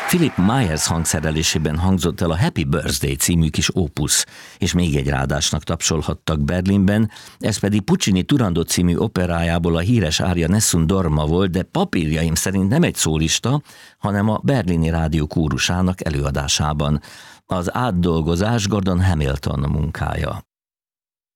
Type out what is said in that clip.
Philip Myers hangszerelésében hangzott el a Happy Birthday című kis ópusz, és még egy ráadásnak tapsolhattak Berlinben, ez pedig Puccini Turandot című operájából a híres ária Nessun Dorma volt, de papírjaim szerint nem egy szólista, hanem a Berlini Rádió kórusának előadásában. Az átdolgozás Gordon Hamilton munkája.